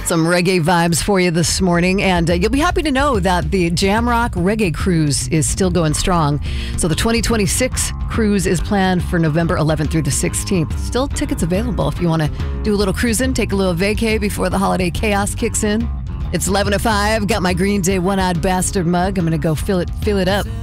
Some reggae vibes for you this morning, and you'll be happy to know that the Jamrock Reggae Cruise is still going strong. So the 2026 cruise is planned for November 11th through the 16th. Still tickets available if you want to do a little cruising, take a little vacay before the holiday chaos kicks in. It's 11:05. Got my Green Day One-Eyed Bastard mug. I'm going to go fill it up.